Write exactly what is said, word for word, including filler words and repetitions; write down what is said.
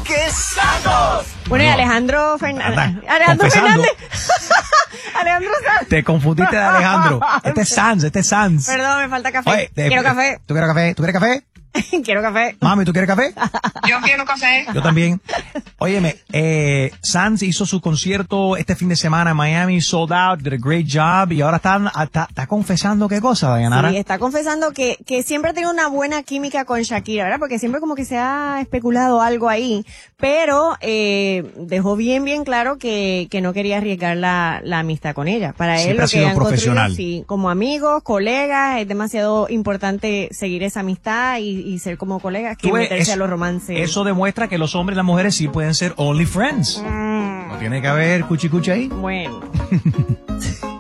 Enrique Santos. Bueno, y Alejandro Fernández. Alejandro confesando. Fernández. Alejandro Sanz. Te confundiste de Alejandro. Este es Sanz, este es Sanz. Perdón, me falta café. Oye, te- Quiero café. ¿Tú quieres café? ¿Tú quieres café? Quiero café. Mami, ¿tú quieres café? Yo quiero café. Yo también. Óyeme, eh, Sanz hizo su concierto este fin de semana en Miami, sold out, did a great job, y ahora está, está, está confesando qué cosa, Dayanara. Sí, está confesando que, que siempre ha tenido una buena química con Shakira, ¿verdad? Porque siempre como que se ha especulado algo ahí, pero eh, dejó bien, bien claro que, que no quería arriesgar la, la amistad con ella. Para él Siempre lo ha sido que han profesional. construido, sí, como amigos, colegas, es demasiado importante seguir esa amistad y, y ser como colegas que Tú ves, meterse es- a los romances. Eso demuestra que los hombres y las mujeres sí pueden ser only friends. Mm, No tiene que haber cuchi cuchi ahí. bueno.